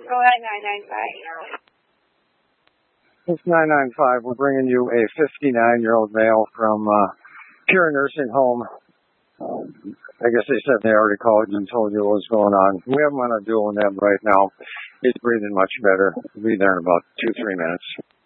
Go ahead, 995. It's 995. We're bringing you a 59-year-old male from Pure Nursing Home. I guess they said they already called you and told you what was going on. We have him on a dual neb right now. He's breathing much better. He'll be there in about 2-3 minutes.